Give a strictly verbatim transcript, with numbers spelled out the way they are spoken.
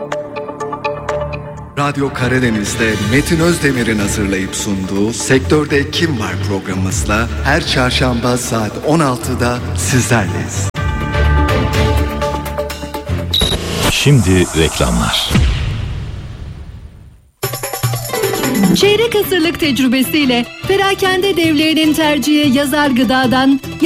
Radyo Karadeniz'de Metin Özdemir'in hazırlayıp sunduğu Sektörde Kim Var programımızla her çarşamba saat on altıda sizlerleyiz. Şimdi reklamlar. Çeyrek asırlık tecrübesiyle perakende devlerinin tercihi Yazar Gıda'dan